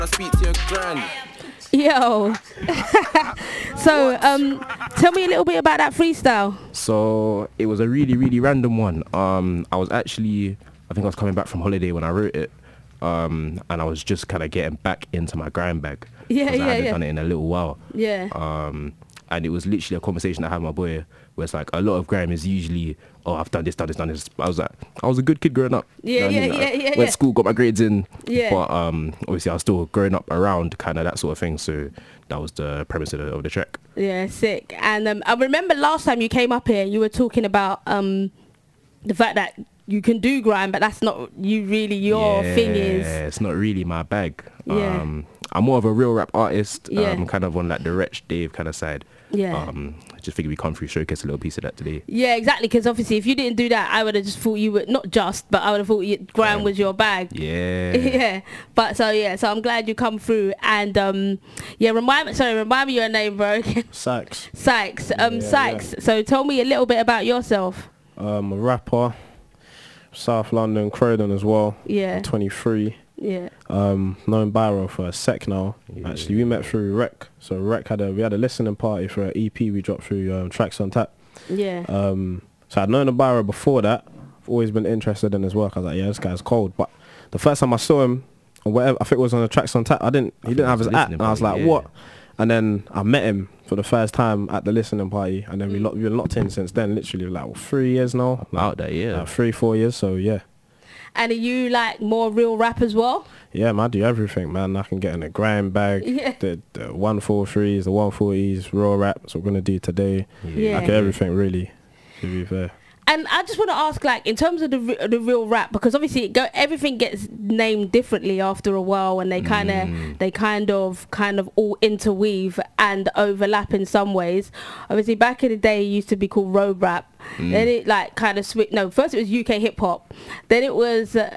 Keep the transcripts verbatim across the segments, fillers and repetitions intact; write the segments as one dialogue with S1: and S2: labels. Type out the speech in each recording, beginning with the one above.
S1: I speak to your grand.
S2: Yo. So, um, tell me a little bit about that freestyle.
S1: So it was a really, really random one. Um, I was actually, I think I was coming back from holiday when I wrote it. Um, and I was just kind of getting back into my grind bag.
S2: Yeah,
S1: because
S2: yeah,
S1: I hadn't
S2: yeah.
S1: done it in a little while.
S2: Yeah.
S1: Um, and it was literally a conversation I had with my boy where it's like a lot of grime is usually, oh, I've done this, done this, done this. I was like, I was a good kid growing up.
S2: Yeah,
S1: You know what I
S2: yeah,
S1: mean?
S2: yeah,
S1: Like,
S2: yeah,
S1: went
S2: yeah.
S1: to school, got my grades in.
S2: Yeah.
S1: But um, obviously I was still growing up around kind of that sort of thing. So that was the premise of the, of the track.
S2: Yeah, sick. And um, I remember last time you came up here, you were talking about um, the fact that you can do grime, but that's not you really. Your
S1: yeah,
S2: thing is.
S1: it's not really my bag.
S2: Yeah.
S1: Um, I'm more of a real rap artist.
S2: Yeah.
S1: Um, kind of on like the Wretch Dave kind of side.
S2: Yeah.
S1: Um, I just figured we come through, showcase a little piece of that today.
S2: Yeah, exactly. Because obviously, if you didn't do that, I would have just thought you were not just, but I would have thought you, grime
S1: Yeah.
S2: was your bag.
S1: Yeah.
S2: Yeah. But so yeah, so I'm glad you come through. And um, yeah, remind me. Sorry, remind me your name, bro.
S3: Sykes.
S2: Sykes. Um,
S3: Yeah, yeah,
S2: Sykes. So tell me a little bit about yourself.
S3: Um, a rapper, South London, Croydon as well.
S2: Yeah.
S3: I'm twenty-three.
S2: Yeah.
S3: Um, known Byro for a sec now.
S1: Yeah.
S3: Actually, we met through Rec. So Rec had a we had a listening party for an E P we dropped through um, Tracks on Tap.
S2: Yeah.
S3: Um, so I'd known Byro before that. I've always been interested in his work. I was like, yeah, this guy's cold. But the first time I saw him, or whatever, I think it was on the Tracks on Tap. I didn't. He
S1: I
S3: didn't have
S1: think
S3: his
S1: it was a
S3: app,
S1: listening
S3: and I was
S1: party,
S3: like,
S1: yeah.
S3: what? And then I met him for the first time at the listening party, and then we lo- we've been locked in since then. Literally like what, three years now. Like,
S1: Out there, yeah.
S3: like three, four years. So yeah.
S2: And are you like more real rap as well?
S3: Yeah, man, I do everything, man. I can get in a grime bag,
S2: Yeah.
S3: the, the one forty-threes, the one forties, raw rap. That's what we're going to do today.
S2: Yeah.
S3: I get everything, really, to be fair.
S2: And I just want to ask, like, in terms of the re- the real rap, because obviously it go, everything gets named differently after a while, and they kind of
S1: Mm.
S2: they kind of kind of all interweave and overlap in some ways. Obviously, back in the day, it used to be called road rap.
S1: Mm.
S2: Then it like kind of switched. No, first it was U K hip hop. Then it was uh,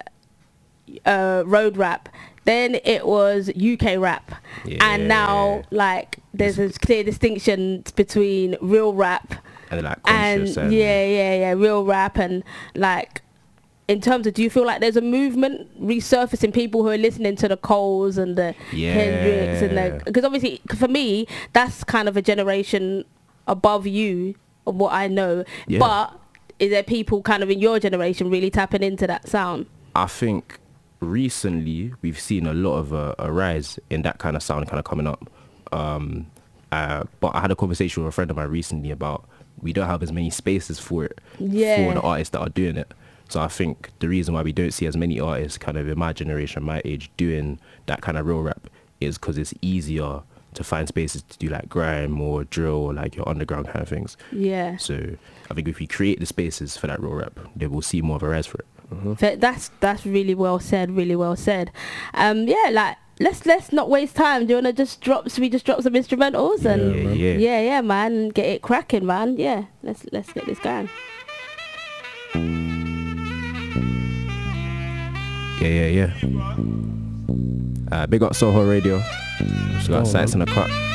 S2: uh, road rap. Then it was U K rap. And now,
S1: Yeah.
S2: like, there's a clear distinction between real rap.
S1: And like
S2: And
S1: conscious and,
S2: yeah, yeah, yeah, real rap. And like, in terms of, do you feel like there's a movement resurfacing, people who are listening to the Coles and the Hendrix and
S1: Yeah.
S2: the, because obviously for me that's kind of a generation above you of what I know.
S1: Yeah.
S2: But is there people kind of in your generation really tapping into that sound?
S1: I think recently we've seen a lot of a, a rise in that kind of sound kind of coming up. Um, uh, but I had a conversation with a friend of mine recently about we don't have as many spaces for it
S2: Yeah.
S1: for the artists that are doing it. So I think the reason why we don't see as many artists kind of in my generation, my age, doing that kind of real rap is because it's easier to find spaces to do like grime or drill or like your underground kind of things.
S2: Yeah.
S1: So I think if we create the spaces for that real rap, then we'll see more of a rise for it.
S2: Th- That's that's really well said, really well said. Um, yeah, like let's let's not waste time. Do you wanna just drop? So we just drop some instrumentals and
S1: Yeah, yeah.
S2: yeah, yeah, man, get it cracking, man. Yeah, let's let's get this going.
S1: Yeah, yeah, yeah. Uh, big up Soho Radio. Just got
S3: Oh,
S1: sites in
S3: man.
S1: the cut.